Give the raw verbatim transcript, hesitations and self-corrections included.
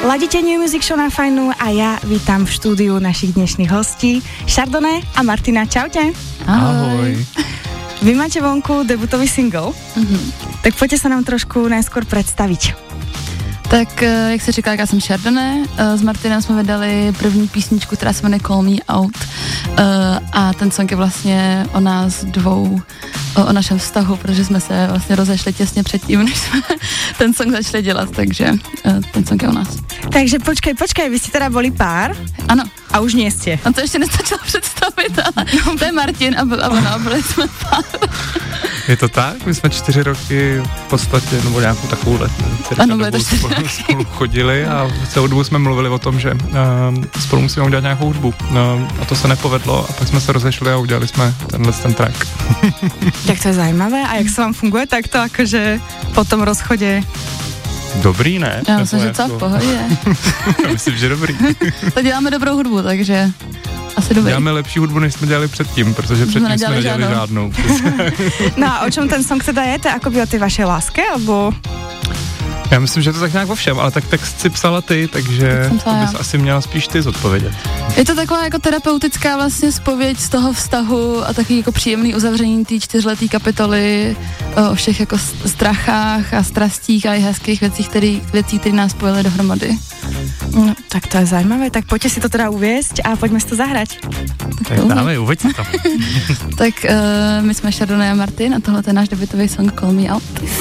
Ladíte New Music Show na Fajnu a ja vítam v štúdiu našich dnešných hostí Chardonnay a Martina. Čaute. Ahoj. Vy máte vonku debutový single, mm-hmm. tak pojďte se nám trošku najskôr představit. Tak, jak se říká, já jsem Chardonnay, s Martinem jsme vydali první písničku, která se jmenuje Call Me Out a ten song je vlastně o nás dvou, o, o našem vztahu, protože jsme se vlastně rozešli těsně předtím, než jsme ten song začali dělat, takže ten song je o nás. Takže počkej, počkej, vy jste teda byli pár? Ano. A už nie ste. On to ještě nestačila představit, ale to je Martin a, a ona, byli jsme pár. Je to tak? My jsme čtyři roky v podstatě, nebo nějakou takovou let, ano, byli to čtyři spolu, spolu chodili a celou dobu jsme mluvili o tom, že uh, spolu musíme udělat nějakou hudbu. No, a to se nepovedlo a pak jsme se rozešli a udělali jsme tenhle ten track. Tak to je zajímavé. A jak se vám funguje takto, jakože po tom rozchodě? Dobrý, ne? Já myslím, že co v pohodě. Myslím, že dobrý. To děláme dobrou hudbu, takže asi dobrý. Děláme lepší hudbu, než jsme dělali předtím, protože předtím jsme nedělali, jsme nedělali žádnou. žádnou. No a o čem ten song teda je? To je akoby o ty vaše láske, alebo... Já myslím, že to tak nějak o všem, ale tak text si psala ty, takže to bys asi měla spíš ty zodpovědět. Je to taková jako terapeutická vlastně zpověď z toho vztahu a taky jako příjemný uzavření té čtyřletý kapitoly o všech jako strachách a strastích a i hezkých věcí, který, věcí, které nás spojily dohromady. No, tak to je zajímavé, tak pojďte si to teda uvěst a pojďme si to zahrať. Tak, tak dáme, uveď si to. Tak uh, my jsme Chardonnay a Martin a tohle je náš debutový song Call Me Out.